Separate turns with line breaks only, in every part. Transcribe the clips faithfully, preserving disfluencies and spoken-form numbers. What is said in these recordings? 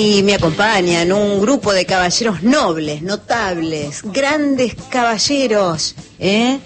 Y me acompañan un grupo de caballeros nobles, notables, grandes caballeros, ¿eh?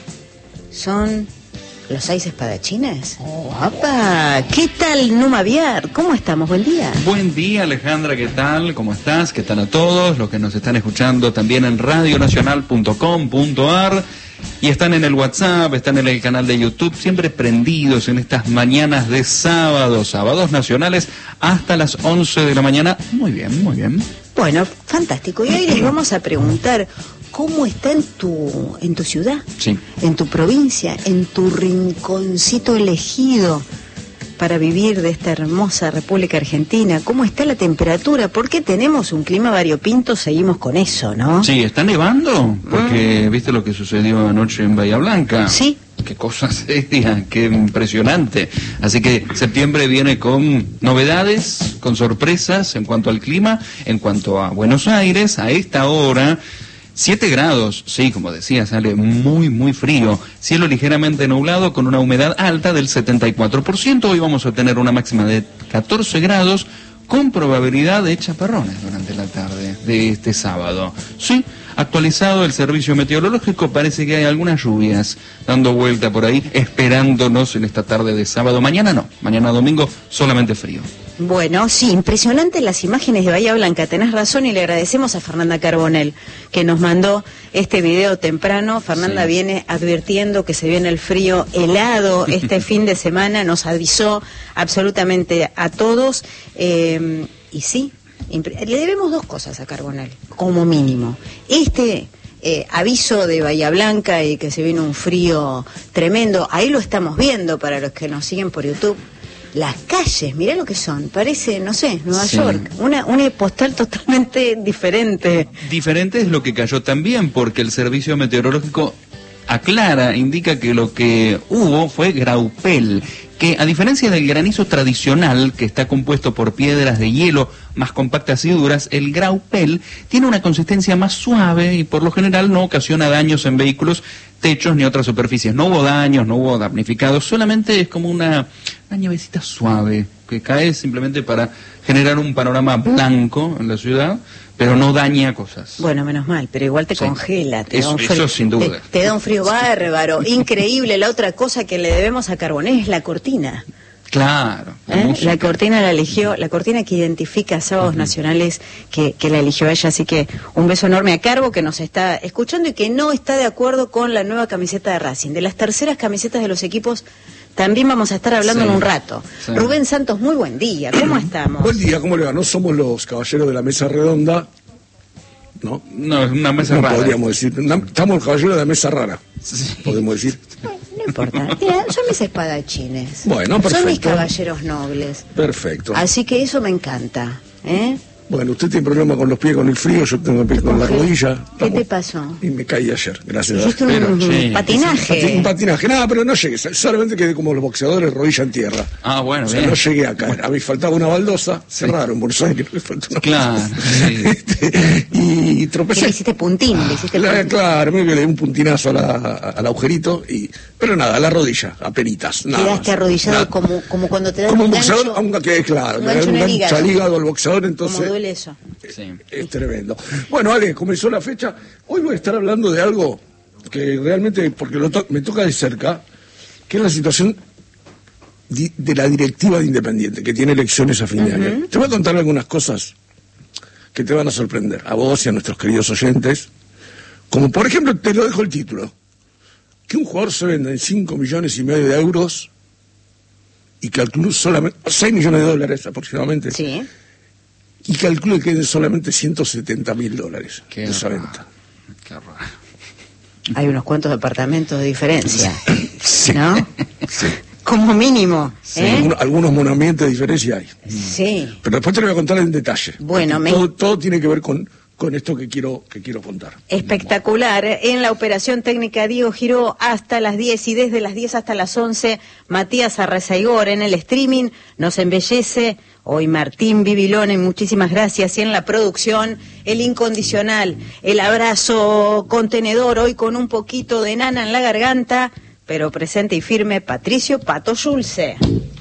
Son los seis espadachines. Oh, ¡Apa! ¿Qué tal, Numa Viar? ¿Cómo estamos? Buen día.
Buen día, Alejandra, ¿qué tal? ¿Cómo estás? ¿Qué tal a todos los que nos están escuchando también en radio nacional punto com punto ar? Y están en el WhatsApp, están en el canal de YouTube, siempre prendidos en estas mañanas de sábado, sábados nacionales, hasta las once de la mañana. Muy bien, muy bien.
Bueno, fantástico. Y hoy les vamos a preguntar cómo está en tu, en tu ciudad,
sí,
en tu provincia, en tu rinconcito elegido para vivir de esta hermosa República Argentina. ¿Cómo está la temperatura? Porque tenemos un clima variopinto, seguimos con eso, ¿no?
Sí, ¿está nevando? Porque mm. ¿viste lo que sucedió anoche en Bahía Blanca?
Sí.
Qué cosa seria, qué impresionante. Así que septiembre viene con novedades, con sorpresas en cuanto al clima, en cuanto a Buenos Aires, a esta hora. siete grados, sí, como decía, sale muy, muy frío. Cielo ligeramente nublado con una humedad alta del setenta y cuatro por ciento. Hoy vamos a tener una máxima de catorce grados con probabilidad de chaparrones durante la tarde de este sábado. Sí, actualizado el servicio meteorológico, parece que hay algunas lluvias dando vuelta por ahí, esperándonos en esta tarde de sábado. Mañana no, mañana domingo solamente frío.
Bueno, sí, impresionantes las imágenes de Bahía Blanca, tenés razón, y le agradecemos a Fernanda Carbonell que nos mandó este video temprano. Fernanda sí. viene advirtiendo que se viene el frío helado este fin de semana, nos avisó absolutamente a todos, eh, y sí, le debemos dos cosas a Carbonell, como mínimo. Este eh, aviso de Bahía Blanca y que se viene un frío tremendo, ahí lo estamos viendo para los que nos siguen por YouTube. Las calles, mirá lo que son, parece, no sé, Nueva sí. York, una, una postal totalmente diferente.
Diferente es lo que cayó también, porque el servicio meteorológico aclara, indica que lo que hubo fue graupel, que a diferencia del granizo tradicional, que está compuesto por piedras de hielo más compactas y duras, el graupel tiene una consistencia más suave y por lo general no ocasiona daños en vehículos, techos ni otras superficies. No hubo daños, no hubo damnificados, solamente es como una, una nievecita suave que cae simplemente para generar un panorama blanco en la ciudad, pero no daña cosas.
Bueno, menos mal, pero igual te sí. congela. Te
eso,
da un frío,
eso sin duda.
Te, te da un frío bárbaro, increíble. La otra cosa que le debemos a Carbonell es la cortina.
Claro. La,
¿Eh? la cortina la eligió, la cortina que identifica a Sábados uh-huh. Nacionales, que, que la eligió ella, así que un beso enorme a Carbo, que nos está escuchando y que no está de acuerdo con la nueva camiseta de Racing. De las terceras camisetas de los equipos también vamos a estar hablando sí, en un rato. Sí. Rubén Santos, muy buen día, ¿cómo estamos?
Buen día, ¿cómo le va? No somos los caballeros de la mesa redonda, ¿no?
No, es una mesa
no,
rara.
Podríamos decir, estamos los caballeros de la mesa rara, sí. podemos decir.
No, no importa, mira, son mis espadachines.
Bueno, perfecto.
Son mis caballeros nobles.
Perfecto.
Así que eso me encanta, ¿eh?
Bueno, usted tiene problema con los pies, con el frío, yo tengo pies con la rodilla.
¿Qué Estamos... te pasó?
Y me caí ayer, gracias a Dios.
Un, un sí. patinaje.
Sí, un patinaje, nada, pero no llegué, solamente quedé como los boxeadores, rodilla en tierra.
Ah, bueno,
o sea,
bien.
no llegué a caer. A mí faltaba una baldosa, sí. cerraron, en Buenos Aires, creo que faltó una
Claro, sí.
este, y tropecé.
Le hiciste puntín, le hiciste
la,
puntín.
Claro, me le di un puntinazo a la, a, al agujerito, y pero nada, a la rodilla, a penitas. Nada
Quedaste
más,
arrodillado
nada.
como, como cuando te dan
como
un
un boxeador,
gancho,
aunque claro,
un
le
gancho
dan
en
un
el
gancho al
hígado.
hígado al boxeador, entonces...
¿Cómo duele eso?
Sí.
Es tremendo. Bueno, Ale, comenzó la fecha. Hoy voy a estar hablando de algo que realmente, porque lo to me toca de cerca, que es la situación di de la directiva de Independiente, que tiene elecciones a fin de uh-huh. año. Te voy a contar algunas cosas que te van a sorprender, a vos y a nuestros queridos oyentes. Como por ejemplo, te lo dejo el título, que un jugador se venda en cinco millones y medio de euros y que al club solamente, seis millones de dólares aproximadamente.
Sí.
Y calculo que queden solamente ciento setenta mil dólares
Qué
de esa
raro.
venta.
Qué raro.
Hay unos cuantos departamentos de diferencia,
sí.
¿no?
Sí.
Como mínimo,
Sí.
¿eh?
Algunos, algunos monumentos de diferencia hay.
Sí.
Pero después te lo voy a contar en detalle.
Bueno, me...
todo, todo tiene que ver con, con esto que quiero, que quiero contar.
Espectacular. En la operación técnica Diego Giró hasta las diez y desde las diez hasta las once Matías Arrezaigor. En el streaming nos embellece hoy Martín Bibilone, muchísimas gracias. Y en la producción, el incondicional, el abrazo contenedor, hoy con un poquito de nana en la garganta, pero presente y firme, Patricio Pato Schulze.